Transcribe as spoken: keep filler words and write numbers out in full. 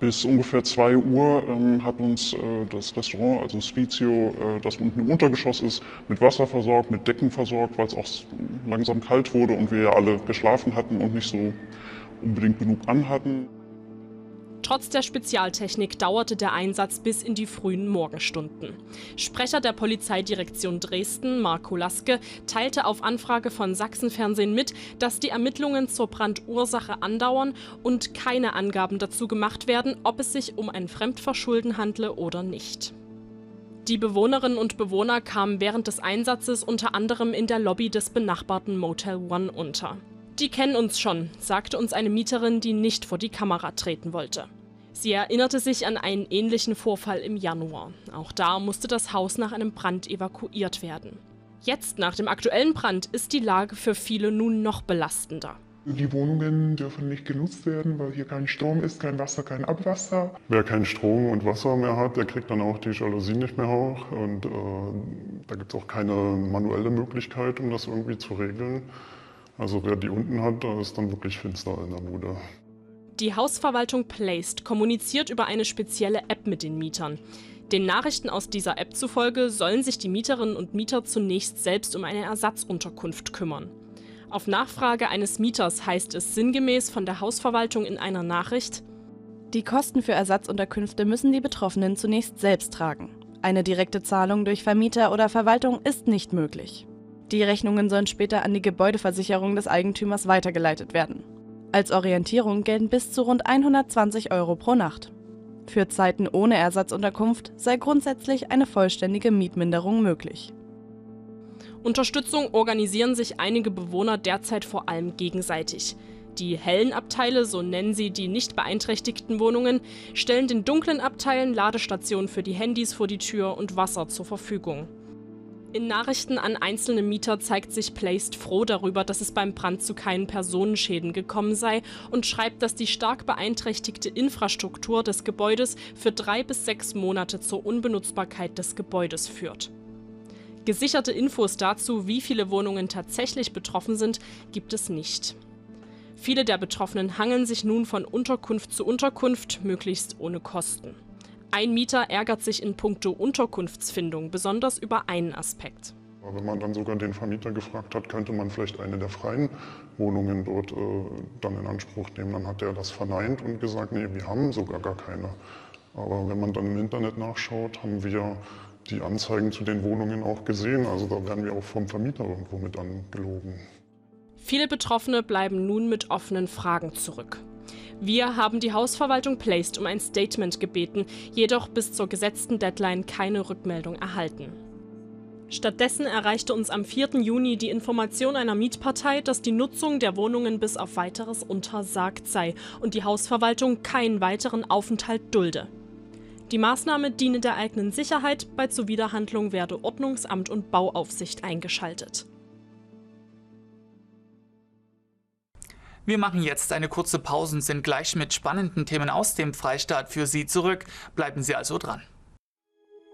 Bis ungefähr zwei Uhr ähm, hat uns äh, das Restaurant, also Spizio, äh, das unten im Untergeschoss ist, mit Wasser versorgt, mit Decken versorgt, weil es auch langsam kalt wurde und wir ja alle geschlafen hatten und nicht so unbedingt genug anhatten. Trotz der Spezialtechnik dauerte der Einsatz bis in die frühen Morgenstunden. Sprecher der Polizeidirektion Dresden, Marco Laske, teilte auf Anfrage von Sachsenfernsehen mit, dass die Ermittlungen zur Brandursache andauern und keine Angaben dazu gemacht werden, ob es sich um ein Fremdverschulden handle oder nicht. Die Bewohnerinnen und Bewohner kamen während des Einsatzes unter anderem in der Lobby des benachbarten Motel One unter. Die kennen uns schon, sagte uns eine Mieterin, die nicht vor die Kamera treten wollte. Sie erinnerte sich an einen ähnlichen Vorfall im Januar. Auch da musste das Haus nach einem Brand evakuiert werden. Jetzt, nach dem aktuellen Brand, ist die Lage für viele nun noch belastender. Die Wohnungen dürfen nicht genutzt werden, weil hier kein Strom ist, kein Wasser, kein Abwasser. Wer keinen Strom und Wasser mehr hat, der kriegt dann auch die Jalousien nicht mehr hoch. Und äh, da gibt es auch keine manuelle Möglichkeit, um das irgendwie zu regeln. Also wer die unten hat, da ist dann wirklich finster in der Bude. Die Hausverwaltung Placed kommuniziert über eine spezielle App mit den Mietern. Den Nachrichten aus dieser App zufolge sollen sich die Mieterinnen und Mieter zunächst selbst um eine Ersatzunterkunft kümmern. Auf Nachfrage eines Mieters heißt es sinngemäß von der Hausverwaltung in einer Nachricht: Die Kosten für Ersatzunterkünfte müssen die Betroffenen zunächst selbst tragen. Eine direkte Zahlung durch Vermieter oder Verwaltung ist nicht möglich. Die Rechnungen sollen später an die Gebäudeversicherung des Eigentümers weitergeleitet werden. Als Orientierung gelten bis zu rund hundertzwanzig Euro pro Nacht. Für Zeiten ohne Ersatzunterkunft sei grundsätzlich eine vollständige Mietminderung möglich. Unterstützung organisieren sich einige Bewohner derzeit vor allem gegenseitig. Die hellen Abteile, so nennen sie die nicht beeinträchtigten Wohnungen, stellen den dunklen Abteilen Ladestationen für die Handys vor die Tür und Wasser zur Verfügung. In Nachrichten an einzelne Mieter zeigt sich Placed froh darüber, dass es beim Brand zu keinen Personenschäden gekommen sei und schreibt, dass die stark beeinträchtigte Infrastruktur des Gebäudes für drei bis sechs Monate zur Unbenutzbarkeit des Gebäudes führt. Gesicherte Infos dazu, wie viele Wohnungen tatsächlich betroffen sind, gibt es nicht. Viele der Betroffenen hangeln sich nun von Unterkunft zu Unterkunft, möglichst ohne Kosten. Ein Mieter ärgert sich in puncto Unterkunftsfindung besonders über einen Aspekt. Wenn man dann sogar den Vermieter gefragt hat, könnte man vielleicht eine der freien Wohnungen dort äh, dann in Anspruch nehmen, dann hat er das verneint und gesagt, nee, wir haben sogar gar keine. Aber wenn man dann im Internet nachschaut, haben wir die Anzeigen zu den Wohnungen auch gesehen. Also da werden wir auch vom Vermieter irgendwo mit angelogen. Viele Betroffene bleiben nun mit offenen Fragen zurück. Wir haben die Hausverwaltung Placed um ein Statement gebeten, jedoch bis zur gesetzten Deadline keine Rückmeldung erhalten. Stattdessen erreichte uns am vierten Juni die Information einer Mietpartei, dass die Nutzung der Wohnungen bis auf Weiteres untersagt sei und die Hausverwaltung keinen weiteren Aufenthalt dulde. Die Maßnahme diene der eigenen Sicherheit, bei Zuwiderhandlung werde Ordnungsamt und Bauaufsicht eingeschaltet. Wir machen jetzt eine kurze Pause und sind gleich mit spannenden Themen aus dem Freistaat für Sie zurück. Bleiben Sie also dran.